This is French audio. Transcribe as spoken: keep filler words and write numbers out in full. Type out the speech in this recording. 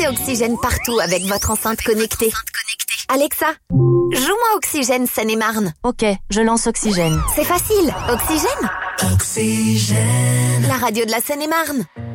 Écoutez Oxygène partout avec votre enceinte connectée. Alexa, joue-moi Oxygène Seine-et-Marne. Ok, je lance Oxygène. C'est facile. Oxygène. Oxygène. La radio de la Seine-et-Marne.